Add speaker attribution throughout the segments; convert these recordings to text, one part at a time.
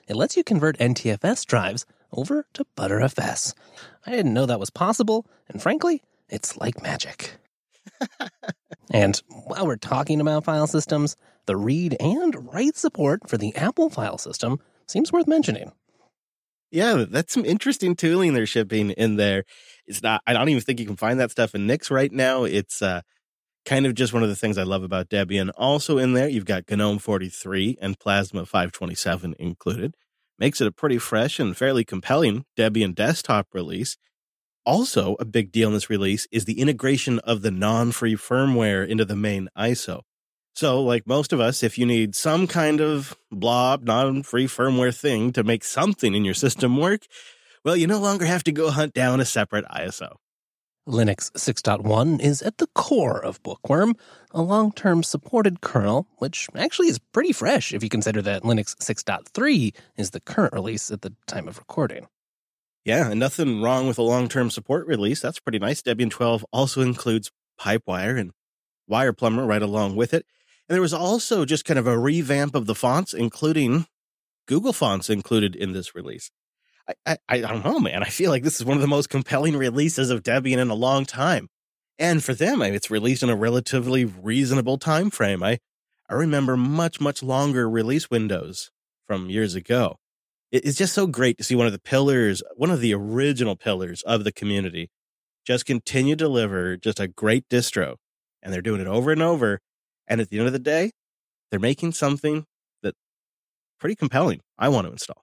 Speaker 1: It lets you convert NTFS drives over to Btrfs. I didn't know that was possible, and frankly, it's like magic. And while we're talking about file systems, the read and write support for the Apple file system seems worth mentioning.
Speaker 2: Yeah, that's some interesting tooling they're shipping in there. It's not, I don't even think you can find that stuff in Nix right now. It's kind of just one of the things I love about Debian. Also in there, you've got GNOME 43 and Plasma 527 included. Makes it a pretty fresh and fairly compelling Debian desktop release. Also, a big deal in this release is the integration of the non-free firmware into the main ISO. So, like most of us, if you need some kind of blob, non-free firmware thing to make something in your system work, well, you no longer have to go hunt down a separate ISO.
Speaker 1: Linux 6.1 is at the core of Bookworm, a long-term supported kernel, which actually is pretty fresh if you consider that Linux 6.3 is the current release at the time of recording.
Speaker 2: Yeah, and nothing wrong with a long-term support release. That's pretty nice. Debian 12 also includes Pipewire and Wireplumber right along with it. And there was also just kind of a revamp of the fonts, including Google fonts included in this release. I don't know, man. I feel like this is one of the most compelling releases of Debian in a long time. And for them, it's released in a relatively reasonable time frame. I remember much, much longer release windows from years ago. It's just so great to see one of the pillars, one of the original pillars of the community, just continue to deliver just a great distro. And they're doing it over and over. And at the end of the day, they're making something that's pretty compelling. I want to install.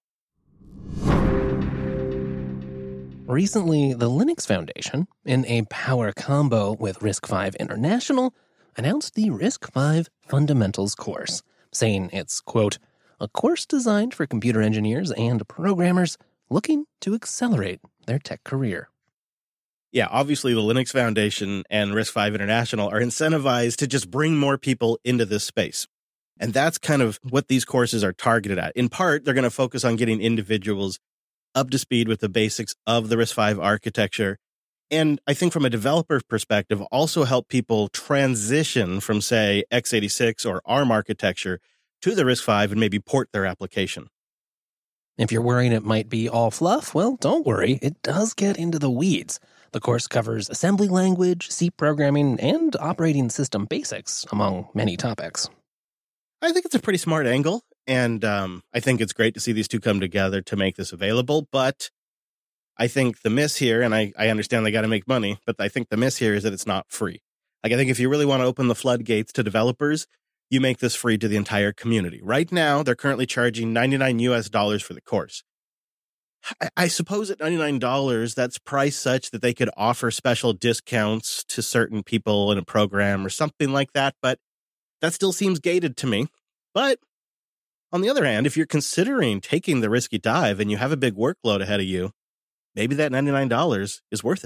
Speaker 1: Recently, the Linux Foundation, in a power combo with RISC-V International, announced the RISC-V Fundamentals course, saying it's, quote, a course designed for computer engineers and programmers looking to accelerate their tech career.
Speaker 2: Yeah, obviously the Linux Foundation and RISC-V International are incentivized to just bring more people into this space. And that's kind of what these courses are targeted at. In part, they're going to focus on getting individuals up to speed with the basics of the RISC-V architecture. And I think from a developer perspective, also help people transition from, say, x86 or ARM architecture to the RISC-V and maybe port their application.
Speaker 1: If you're worrying it might be all fluff, well, don't worry. It does get into the weeds. The course covers assembly language, C programming, and operating system basics, among many topics.
Speaker 2: I think it's a pretty smart angle, and I think it's great to see these two come together to make this available, but I think the miss here, and I understand they got to make money, but I think the miss here is that it's not free. Like, I think if you really want to open the floodgates to developers, you make this free to the entire community. Right now, they're currently charging $99 for the course. I suppose at $99, that's priced such that they could offer special discounts to certain people in a program or something like that, but that still seems gated to me. But on the other hand, if you're considering taking the risky dive and you have a big workload ahead of you, maybe that $99 is worth it.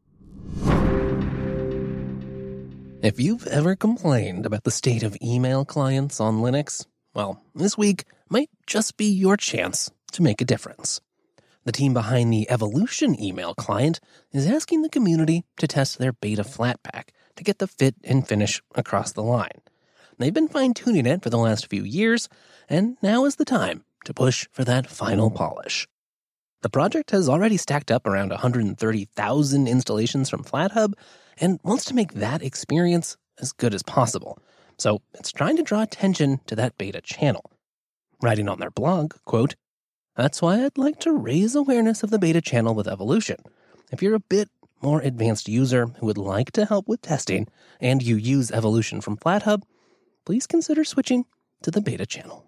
Speaker 1: If you've ever complained about the state of email clients on Linux, well, this week might just be your chance to make a difference. The team behind the Evolution email client is asking the community to test their beta Flatpak to get the fit and finish across the line. They've been fine-tuning it for the last few years, and now is the time to push for that final polish. The project has already stacked up around 130,000 installations from FlatHub and wants to make that experience as good as possible. So it's trying to draw attention to that beta channel. Writing on their blog, quote, that's why I'd like to raise awareness of the beta channel with Evolution. If you're a bit more advanced user who would like to help with testing and you use Evolution from FlatHub, please consider switching to the beta channel.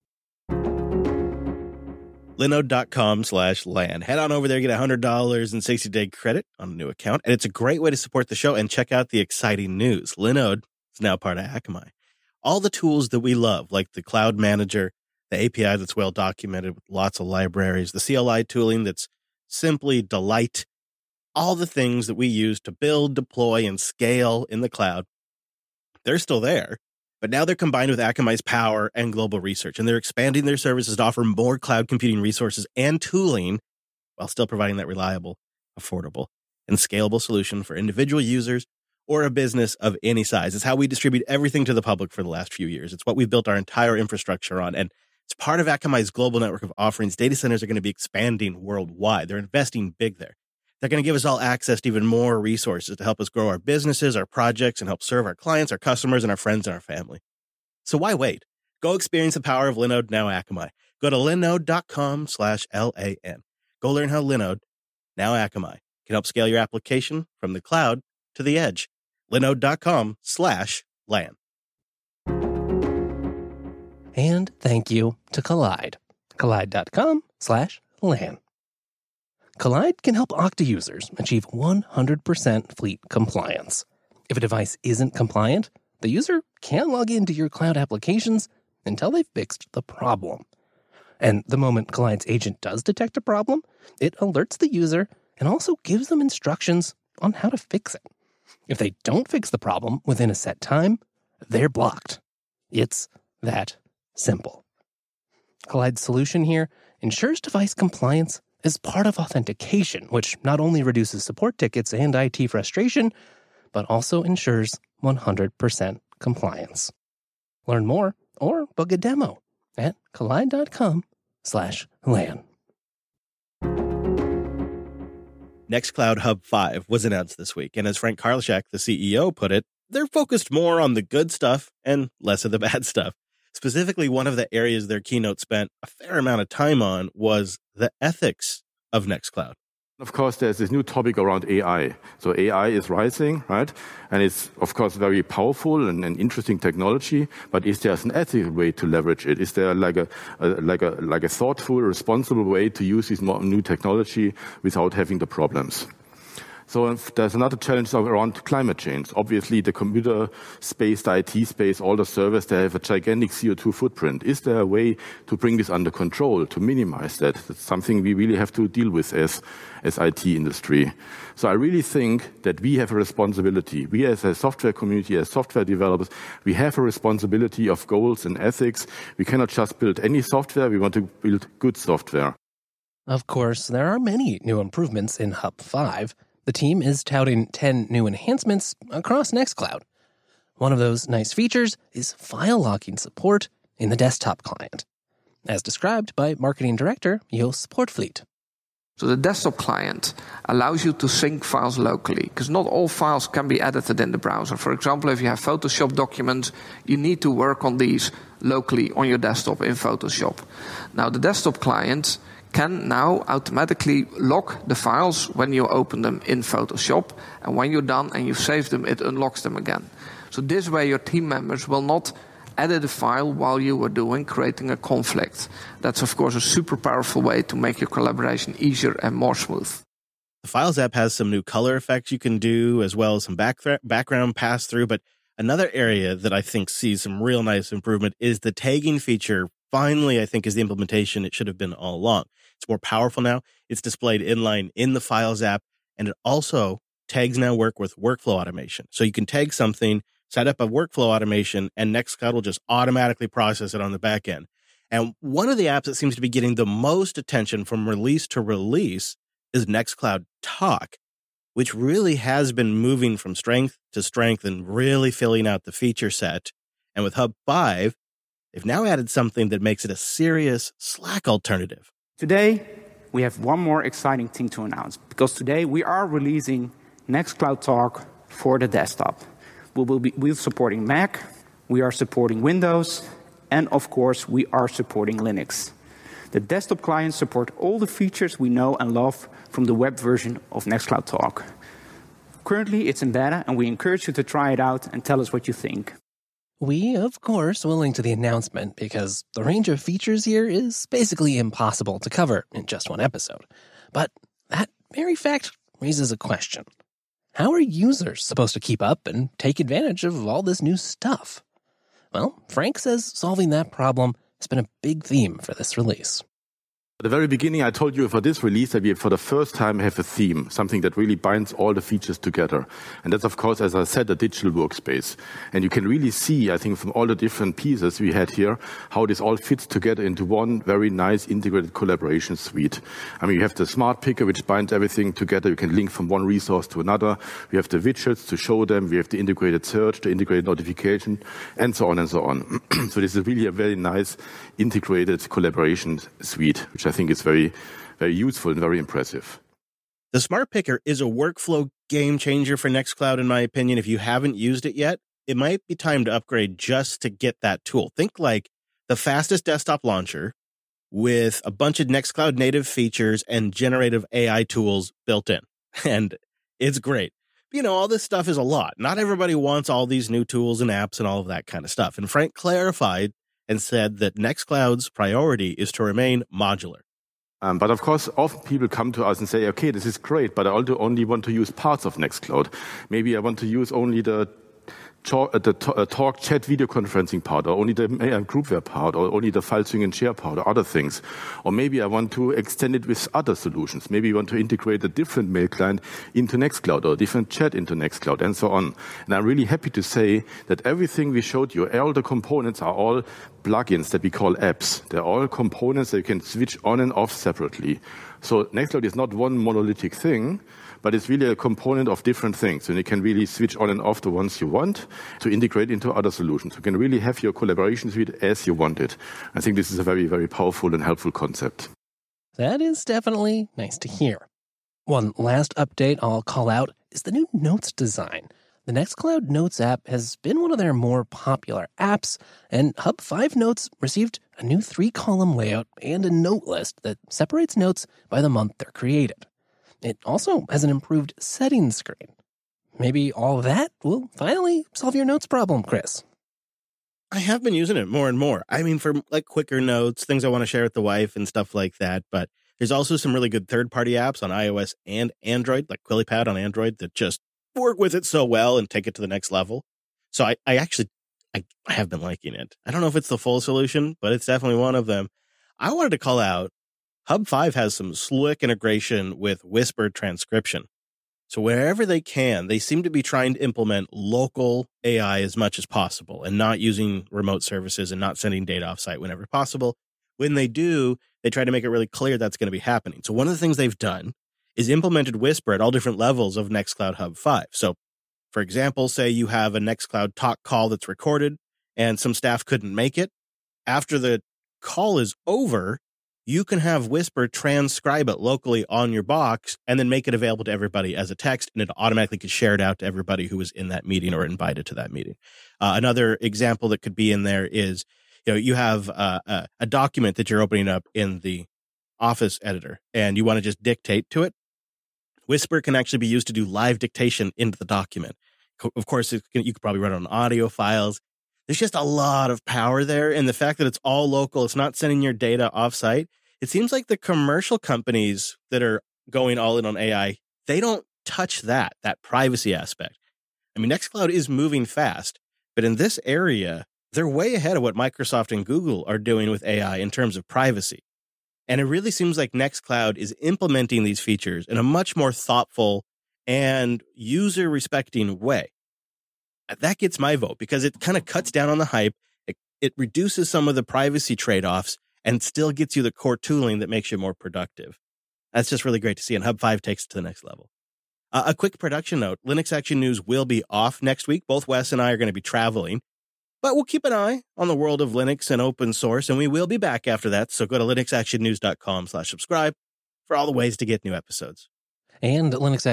Speaker 2: Linode.com/LAN. Head on over there, get $100 in 60-day credit on a new account. And it's a great way to support the show and check out the exciting news. Linode is now part of Akamai. All the tools that we love, like the Cloud Manager, the API that's well documented with lots of libraries, the CLI tooling that's simply delight, all the things that we use to build, deploy, and scale in the cloud, they're still there. But now they're combined with Akamai's power and global research, and they're expanding their services to offer more cloud computing resources and tooling while still providing that reliable, affordable, and scalable solution for individual users or a business of any size. It's how we distribute everything to the public for the last few years. It's what we've built our entire infrastructure on, and It's part of Akamai's global network of offerings. Data centers are going to be expanding worldwide. They're investing big there. They're going to give us all access to even more resources to help us grow our businesses, our projects, and help serve our clients, our customers, and our friends and our family. So why wait? Go experience the power of Linode now Akamai. Go to linode.com/LAN. Go learn how Linode, now Akamai, can help scale your application from the cloud to the edge. Linode.com/LAN.
Speaker 1: And thank you to Collide. Collide.com/LAN. Collide can help Okta users achieve 100% fleet compliance. If a device isn't compliant, the user can't log into your cloud applications until they've fixed the problem. And the moment Collide's agent does detect a problem, it alerts the user and also gives them instructions on how to fix it. If they don't fix the problem within a set time, they're blocked. It's that simple. Collide's solution here ensures device compliance as part of authentication, which not only reduces support tickets and IT frustration, but also ensures 100% compliance. Learn more or book a demo at collide.com/LAN.
Speaker 2: Nextcloud Hub 5 was announced this week, and as Frank Karlashak, the CEO, put it, they're focused more on the good stuff and less of the bad stuff. Specifically, one of the areas their keynote spent a fair amount of time on was the ethics of Nextcloud.
Speaker 3: Of course, there's this new topic around AI. So AI is rising, right? And it's, of course, very powerful and interesting technology. But is there an ethical way to leverage it? Is there like a thoughtful, responsible way to use this new technology without having the problems? So there's another challenge around climate change. Obviously, the computer space, the IT space, all the servers, they have a gigantic CO2 footprint. Is there a way to bring this under control, to minimize that? That's something we really have to deal with as IT industry. So I really think that we have a responsibility. We as a software community, as software developers, we have a responsibility of goals and ethics. We cannot just build any software. We want to build good software.
Speaker 1: Of course, there are many new improvements in Hub 5. The team is touting 10 new enhancements across Nextcloud. One of those nice features is file locking support in the desktop client, as described by Marketing Director Joost Poortvliet.
Speaker 4: So the desktop client allows you to sync files locally, because not all files can be edited in the browser. For example, if you have Photoshop documents, you need to work on these locally on your desktop in Photoshop. Now, the desktop client can now automatically lock the files when you open them in Photoshop, and when you're done and you've saved them, it unlocks them again. So this way your team members will not edit a file while you were creating a conflict. That's, of course, a super powerful way to make your collaboration easier and more smooth.
Speaker 2: The Files app has some new color effects you can do, as well as some background pass-through, but another area that I think sees some real nice improvement is the tagging feature. Finally, I think, is the implementation it should have been all along. It's more powerful now. It's displayed inline in the Files app, and it also tags now work with workflow automation. So you can tag something, set up a workflow automation, and Nextcloud will just automatically process it on the back end. And one of the apps that seems to be getting the most attention from release to release is Nextcloud Talk, which really has been moving from strength to strength and really filling out the feature set. And with Hub 5, they've now added something that makes it a serious Slack alternative.
Speaker 5: Today, we have one more exciting thing to announce, because today we are releasing Nextcloud Talk for the desktop. We're supporting Mac, we are supporting Windows, and of course, we are supporting Linux. The desktop clients support all the features we know and love from the web version of Nextcloud Talk. Currently, it's in beta, and we encourage you to try it out and tell us what you think.
Speaker 1: We, of course, will link to the announcement because the range of features here is basically impossible to cover in just one episode. But that very fact raises a question. How are users supposed to keep up and take advantage of all this new stuff? Well, Frank says solving that problem has been a big theme for this release.
Speaker 3: At the very beginning, I told you for this release that we, for the first time, have a theme, something that really binds all the features together. And that's, of course, as I said, a digital workspace. And you can really see, I think, from all the different pieces we had here, how this all fits together into one very nice integrated collaboration suite. I mean, you have the smart picker, which binds everything together. You can link from one resource to another. We have the widgets to show them. We have the integrated search, the integrated notification, and so on and so on. So this is really a very nice integrated collaboration suite, which I think is very, very useful and very impressive.
Speaker 2: The Smart Picker is a workflow game changer for Nextcloud, in my opinion. If you haven't used it yet, it might be time to upgrade just to get that tool. Think like the fastest desktop launcher with a bunch of Nextcloud native features and generative AI tools built in. And it's great. You know, all this stuff is a lot. Not everybody wants all these new tools and apps and all of that kind of stuff. And Frank clarified and said that Nextcloud's priority is to remain modular.
Speaker 3: But of course, often people come to us and say, okay, this is great, but I only want to use parts of Nextcloud. Maybe I want to use only the talk, chat, video conferencing part, or only the groupware part, or only the file sync and share part, or other things. Or maybe I want to extend it with other solutions. Maybe you want to integrate a different mail client into Nextcloud, or a different chat into Nextcloud, and so on. And I'm really happy to say that everything we showed you, all the components are all plugins that we call apps. They're all components that you can switch on and off separately. So Nextcloud is not one monolithic thing, but it's really a component of different things. And you can really switch on and off the ones you want to integrate into other solutions. You can really have your collaboration suite as you want it. I think this is a very, very powerful and helpful concept.
Speaker 1: That is definitely nice to hear. One last update I'll call out is the new Notes design. The Nextcloud Notes app has been one of their more popular apps, and Hub 5 Notes received a new 3-column layout and a note list that separates notes by the month they're created. It also has an improved settings screen. Maybe all that will finally solve your notes problem, Chris.
Speaker 2: I have been using it more and more. I mean, for like quicker notes, things I want to share with the wife and stuff like that. But there's also some really good third-party apps on iOS and Android, like QuillyPad on Android, that just work with it so well and take it to the next level. So I have been liking it. I don't know if it's the full solution, but it's definitely one of them. I wanted to call out Hub 5 has some slick integration with whispered transcription. So wherever they can, they seem to be trying to implement local AI as much as possible and not using remote services and not sending data offsite whenever possible. When they do, they try to make it really clear that's going to be happening. So one of the things they've done is implemented Whisper at all different levels of Nextcloud Hub 5. So, for example, say you have a Nextcloud talk call that's recorded and some staff couldn't make it. After the call is over, you can have Whisper transcribe it locally on your box and then make it available to everybody as a text, and it automatically gets shared out to everybody who was in that meeting or invited to that meeting. Another example that could be in there is, you have a document that you're opening up in the Office editor and you want to just dictate to it. Whisper can actually be used to do live dictation into the document. Of course, you could probably run it on audio files. There's just a lot of power there. And the fact that it's all local, it's not sending your data offsite. It seems like the commercial companies that are going all in on AI, they don't touch that privacy aspect. I mean, Nextcloud is moving fast, but in this area, they're way ahead of what Microsoft and Google are doing with AI in terms of privacy. And it really seems like Nextcloud is implementing these features in a much more thoughtful and user-respecting way. That gets my vote because it kind of cuts down on the hype. It reduces some of the privacy trade-offs and still gets you the core tooling that makes you more productive. That's just really great to see. And Hub 5 takes it to the next level. A quick production note. Linux Action News will be off next week. Both Wes and I are going to be traveling. But we'll keep an eye on the world of Linux and open source, and we will be back after that. So go to linuxactionnews.com/subscribe for all the ways to get new episodes.
Speaker 1: And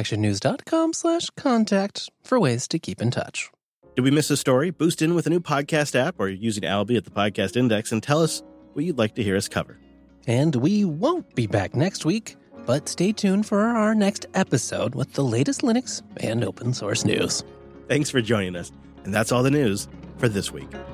Speaker 1: linuxactionnews.com/contact for ways to keep in touch.
Speaker 2: Did we miss a story? Boost in with a new podcast app or using Alby at the Podcast Index and tell us what you'd like to hear us cover.
Speaker 1: And we won't be back next week, but stay tuned for our next episode with the latest Linux and open source news.
Speaker 2: Thanks for joining us. And that's all the news for this week.